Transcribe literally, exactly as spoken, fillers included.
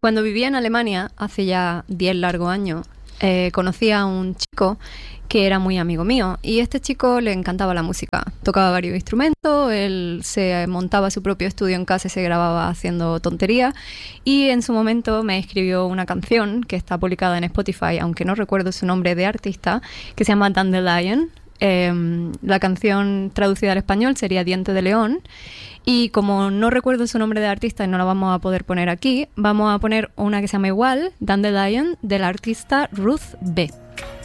Cuando vivía en Alemania, hace ya diez largos años, eh, conocí a un chico que era muy amigo mío, y este chico le encantaba la música. Tocaba varios instrumentos, él se montaba su propio estudio en casa y se grababa haciendo tonterías, y en su momento me escribió una canción que está publicada en Spotify, aunque no recuerdo su nombre de artista, que se llama Dandelion. Eh, la canción traducida al español sería Diente de León, y como no recuerdo su nombre de artista y no la vamos a poder poner aquí, vamos a poner una que se llama igual, Dandelion, del artista Ruth B.